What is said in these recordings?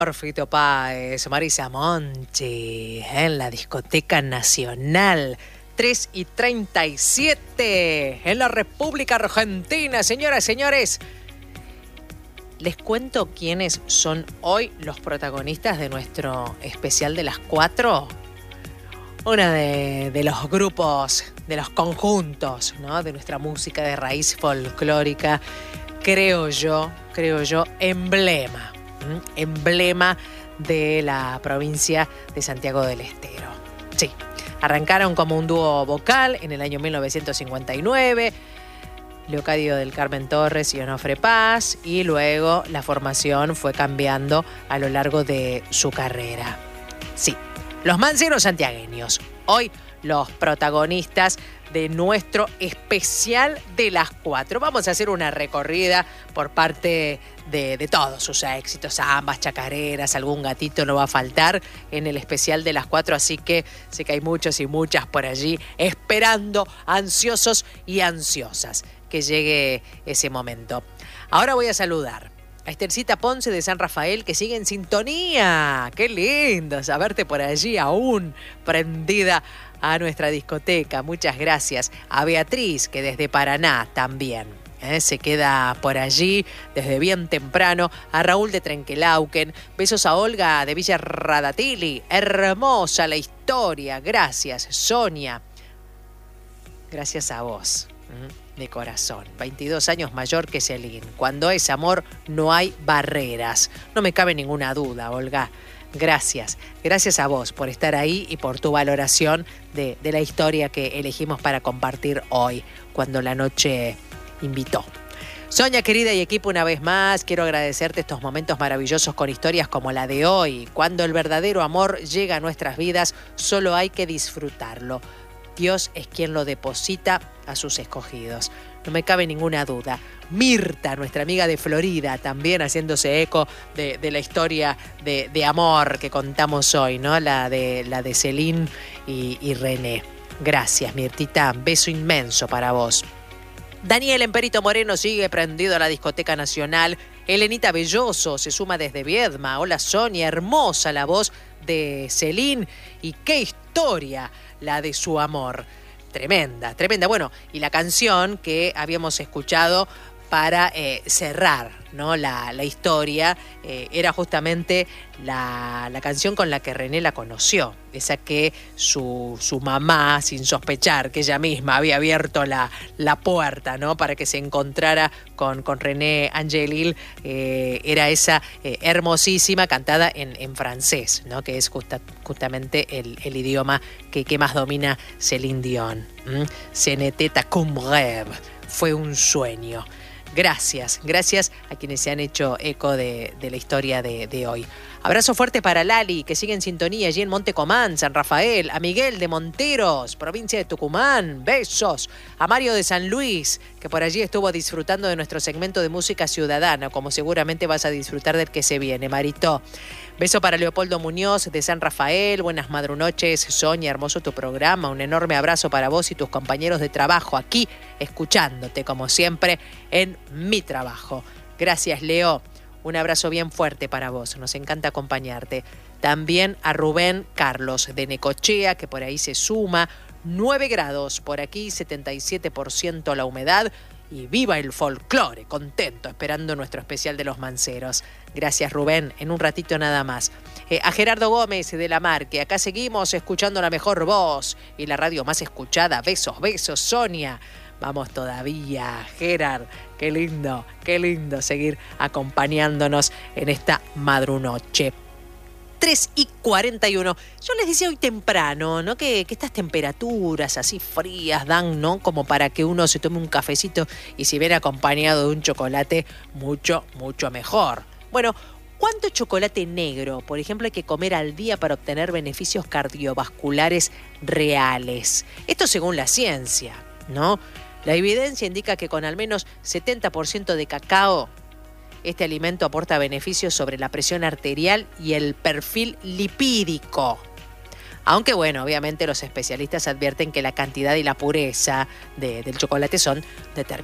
Fito Páez, Marisa Monti, en la Discoteca Nacional. 3:37 en la República Argentina. Señoras y señores, les cuento quiénes son hoy los protagonistas de nuestro especial de las 4. Uno de los grupos, de los conjuntos, ¿no?, de nuestra música de raíz folclórica, creo yo, emblema de la provincia de Santiago del Estero. Sí, arrancaron como un dúo vocal en el año 1959, Leocadio del Carmen Torres y Onofre Paz, y luego la formación fue cambiando a lo largo de su carrera. Sí, los manceros santiagueños, hoy los protagonistas de nuestro especial de las 4. Vamos a hacer una recorrida por parte de todos sus éxitos, ambas chacareras, algún gatito no va a faltar en el especial de las 4, así que sé que hay muchos y muchas por allí esperando, ansiosos y ansiosas que llegue ese momento. Ahora voy a saludar a Esthercita Ponce de San Rafael, que sigue en sintonía. ¡Qué lindo saberte por allí, aún prendida a nuestra discoteca! Muchas gracias. A Beatriz, que desde Paraná también se queda por allí desde bien temprano. A Raúl de Trenquelauquen. Besos a Olga de Villa Radatili. Hermosa la historia. Gracias, Sonia. Gracias a vos. De corazón, 22 años mayor que Celine. Cuando es amor no hay barreras. No me cabe ninguna duda, Olga. Gracias a vos por estar ahí y por tu valoración de la historia que elegimos para compartir hoy, cuando la noche invitó. Sonia, querida y equipo, una vez más quiero agradecerte estos momentos maravillosos con historias como la de hoy. Cuando el verdadero amor llega a nuestras vidas, solo hay que disfrutarlo. Dios es quien lo deposita a sus escogidos. No me cabe ninguna duda. Mirta, nuestra amiga de Florida, también haciéndose eco de la historia de amor que contamos hoy, ¿no? La de Celine y René. Gracias, Mirtita. Beso inmenso para vos. Daniel Emperito Moreno sigue prendido a la Discoteca Nacional. Elenita Belloso se suma desde Viedma. Hola, Sonia. Hermosa la voz de Celine. Y qué historia la de su amor. Tremenda. Bueno, y la canción que habíamos escuchado para cerrar, ¿no?, la historia, era justamente la canción con la que René la conoció. Esa que su mamá, sin sospechar que ella misma había abierto la puerta, ¿no?, para que se encontrara con René Angelil, era esa hermosísima cantada en francés, ¿no?, que es justamente el idioma que más domina Céline Dion. Ce n'était qu'un rêve. Fue un sueño. Gracias a quienes se han hecho eco de la historia de hoy. Abrazo fuerte para Lali, que sigue en sintonía allí en Montecomán, San Rafael. A Miguel de Monteros, provincia de Tucumán. Besos. A Mario de San Luis, que por allí estuvo disfrutando de nuestro segmento de música ciudadana, como seguramente vas a disfrutar del que se viene, Marito. Beso para Leopoldo Muñoz de San Rafael. Buenas madrunoches, Sonia. Hermoso tu programa. Un enorme abrazo para vos y tus compañeros de trabajo aquí, escuchándote como siempre en mi trabajo. Gracias, Leo. Un abrazo bien fuerte para vos. Nos encanta acompañarte. También a Rubén Carlos de Necochea, que por ahí se suma. 9 grados por aquí, 77% la humedad. Y viva el folclore, contento, esperando nuestro especial de los manceros. Gracias, Rubén. En un ratito nada más. A Gerardo Gómez de La Mar, que acá seguimos escuchando la mejor voz y la radio más escuchada. Besos, Sonia. Vamos todavía, Gerard. Qué lindo seguir acompañándonos en esta madrunoche. 3:41. Yo les decía hoy temprano, ¿no?, que estas temperaturas así frías dan, ¿no?, como para que uno se tome un cafecito y si viene acompañado de un chocolate, mucho mejor. Bueno, ¿cuánto chocolate negro, por ejemplo, hay que comer al día para obtener beneficios cardiovasculares reales? Esto según la ciencia, ¿no? La evidencia indica que con al menos 70% de cacao, este alimento aporta beneficios sobre la presión arterial y el perfil lipídico. Aunque bueno, obviamente los especialistas advierten que la cantidad y la pureza del chocolate son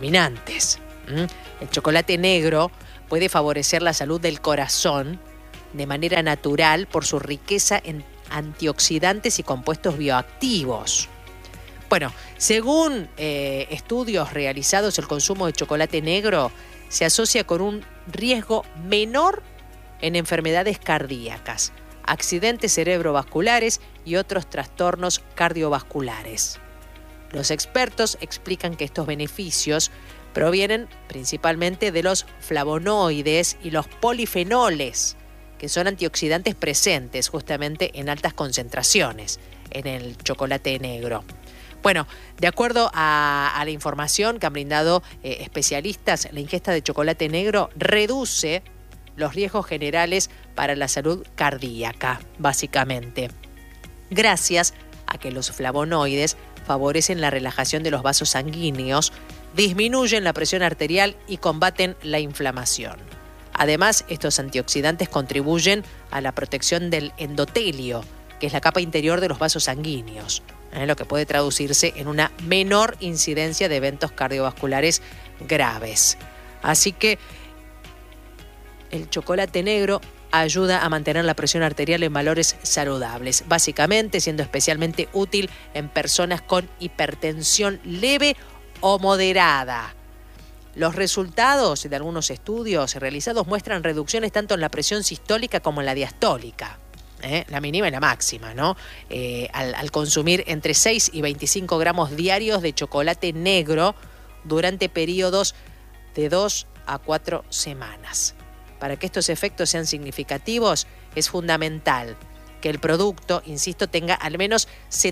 determinantes. El chocolate negro puede favorecer la salud del corazón, de manera natural por su riqueza en antioxidantes y compuestos bioactivos. Bueno, según estudios realizados, el consumo de chocolate negro se asocia con un riesgo menor en enfermedades cardíacas, accidentes cerebrovasculares y otros trastornos cardiovasculares. Los expertos explican que estos beneficios provienen principalmente de los flavonoides y los polifenoles, que son antioxidantes presentes justamente en altas concentraciones en el chocolate negro. Bueno, de acuerdo a la información que han brindado especialistas, la ingesta de chocolate negro reduce los riesgos generales para la salud cardíaca, básicamente, gracias a que los flavonoides favorecen la relajación de los vasos sanguíneos, disminuyen la presión arterial y combaten la inflamación. Además, estos antioxidantes contribuyen a la protección del endotelio, que es la capa interior de los vasos sanguíneos, lo que puede traducirse en una menor incidencia de eventos cardiovasculares graves. Así que el chocolate negro ayuda a mantener la presión arterial en valores saludables, básicamente siendo especialmente útil en personas con hipertensión leve o moderada. Los resultados de algunos estudios realizados muestran reducciones tanto en la presión sistólica como en la diastólica, la mínima y la máxima, ¿no? Al consumir entre 6 y 25 gramos diarios de chocolate negro durante periodos de 2 a 4 semanas. Para que estos efectos sean significativos, es fundamental que el producto, insisto, tenga al menos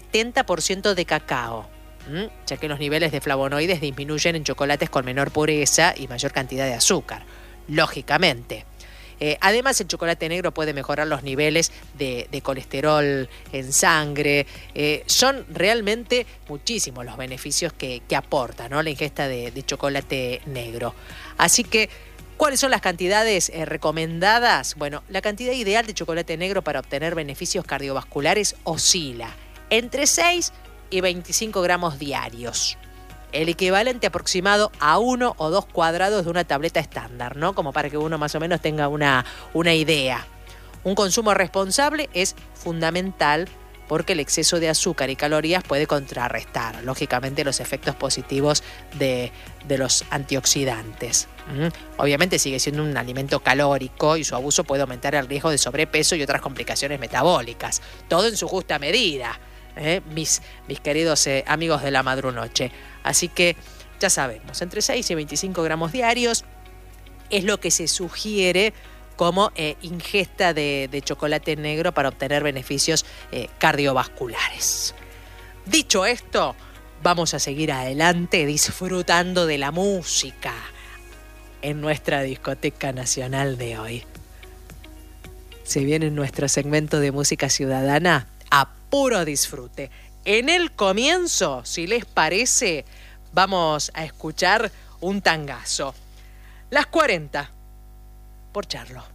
70% de cacao, ya que los niveles de flavonoides disminuyen en chocolates con menor pureza y mayor cantidad de azúcar, lógicamente. Además, el chocolate negro puede mejorar los niveles de colesterol en sangre. Son realmente muchísimos los beneficios que aporta, ¿no?, la ingesta de chocolate negro. Así que, ¿cuáles son las cantidades recomendadas? Bueno, la cantidad ideal de chocolate negro para obtener beneficios cardiovasculares oscila entre 6 y 25 gramos diarios. El equivalente aproximado a 1 o 2 cuadrados de una tableta estándar, ¿no? Como para que uno más o menos tenga una idea. Un consumo responsable es fundamental porque el exceso de azúcar y calorías puede contrarrestar, lógicamente, los efectos positivos de los antioxidantes. Obviamente sigue siendo un alimento calórico y su abuso puede aumentar el riesgo de sobrepeso y otras complicaciones metabólicas. Todo en su justa medida, mis queridos amigos de la madrunoche. Así que ya sabemos, entre 6 y 25 gramos diarios es lo que se sugiere como ingesta de chocolate negro para obtener beneficios cardiovasculares. Dicho esto, vamos a seguir adelante disfrutando de la música en nuestra discoteca nacional de hoy. Se viene nuestro segmento de música ciudadana a puro disfrute. En el comienzo, si les parece, vamos a escuchar un tangazo. Las 40 por Charlo.